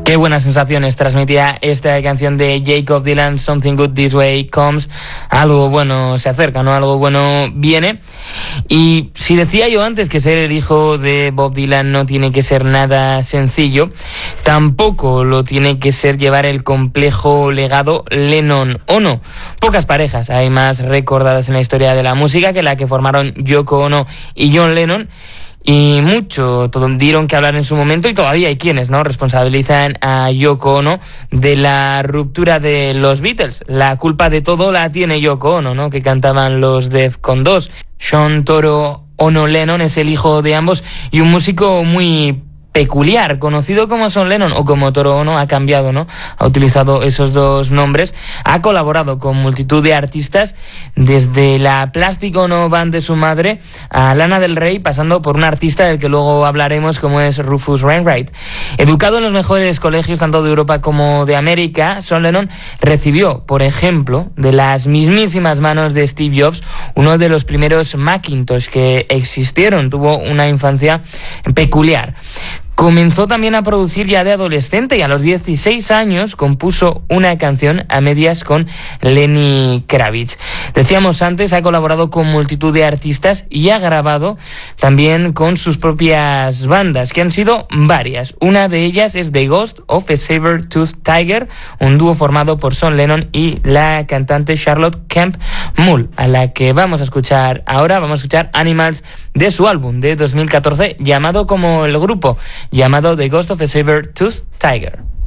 Qué buenas sensaciones transmitía esta canción de Jakob Dylan, Something Good This Way Comes. Algo bueno se acerca, ¿no? Algo bueno viene. Y si decía yo antes que ser el hijo de Bob Dylan no tiene que ser nada sencillo, tampoco lo tiene que ser llevar el complejo legado Lennon-Ono. Pocas parejas hay más recordadas en la historia de la música que la que formaron Yoko Ono y John Lennon. Y mucho dieron que hablar en su momento, y todavía hay quienes, ¿no?, responsabilizan a Yoko Ono de la ruptura de los Beatles. La culpa de todo la tiene Yoko Ono, ¿no?, que cantaban los Defcon 2. Sean Toro Ono Lennon es el hijo de ambos y un músico muy peculiar, conocido como Sean Lennon o como Toro Ono, ha cambiado, ¿no? Ha utilizado esos dos nombres, ha colaborado con multitud de artistas, desde la Plastic Ono Band de su madre a Lana del Rey, pasando por un artista del que luego hablaremos como es Rufus Wainwright. Educado en los mejores colegios tanto de Europa como de América, Sean Lennon recibió, por ejemplo, de las mismísimas manos de Steve Jobs, uno de los primeros Macintosh que existieron. Tuvo una infancia peculiar. Comenzó también a producir ya de adolescente y a los 16 años compuso una canción a medias con Lenny Kravitz. Decíamos antes, ha colaborado con multitud de artistas y ha grabado también con sus propias bandas, que han sido varias. Una de ellas es The Ghost of a Saber-Toothed Tiger, un dúo formado por Sean Lennon y la cantante Charlotte Kemp Mull, a la que vamos a escuchar ahora. Vamos a escuchar Animals de su álbum de 2014, llamado como el grupo, llamado The Ghost of a Saber-Toothed Tiger.